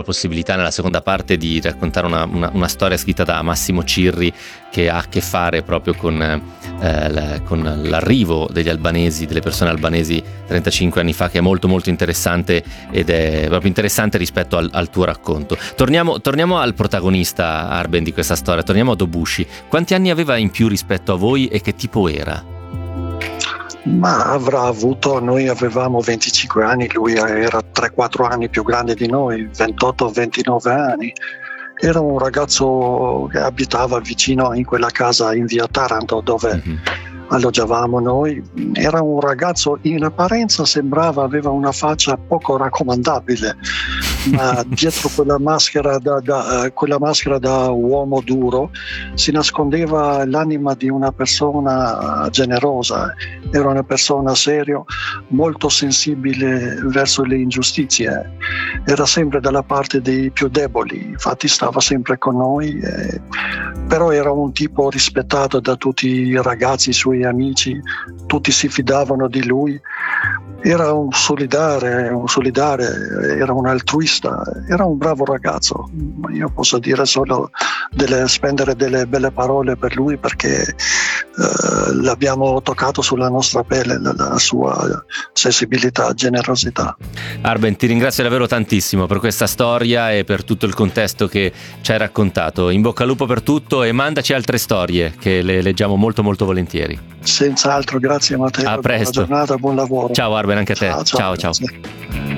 possibilità nella seconda parte di raccontare una storia scritta da Massimo Cirri che ha a che fare proprio con l'arrivo degli albanesi, delle persone albanesi 35 anni fa, che è molto molto interessante ed è proprio interessante rispetto al tuo racconto. Torniamo al protagonista, Arben, di questa storia, torniamo a Dobushi. Quanti anni aveva in più rispetto a voi e che tipo era? Ma avrà avuto, noi avevamo 25 anni, lui era 3-4 anni più grande di noi, 28-29 anni. Era un ragazzo che abitava vicino in quella casa in via Taranto dove alloggiavamo noi. Era un ragazzo, in apparenza aveva una faccia poco raccomandabile, ma dietro quella maschera da uomo duro si nascondeva l'anima di una persona generosa. Era una persona seria, molto sensibile verso le ingiustizie, era sempre dalla parte dei più deboli, infatti stava sempre con noi, però era un tipo rispettato da tutti i ragazzi, i suoi amici, tutti si fidavano di lui. Era un solidale, era un altruista, era un bravo ragazzo. Io posso dire solo spendere delle belle parole per lui, perché l'abbiamo toccato sulla nostra pelle, la sua sensibilità, generosità. Arben, ti ringrazio davvero tantissimo per questa storia e per tutto il contesto che ci hai raccontato. In bocca al lupo per tutto e mandaci altre storie che le leggiamo molto molto volentieri. Senz'altro, grazie Matteo. A presto. Buona giornata, buon lavoro. Ciao Arben, anche a te. Ciao. Ciao.